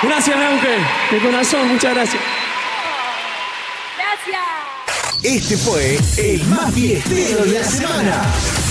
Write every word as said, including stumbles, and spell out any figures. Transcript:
Gracias, Neuque. De corazón, muchas gracias. Gracias. Este fue el más fiestero de la semana.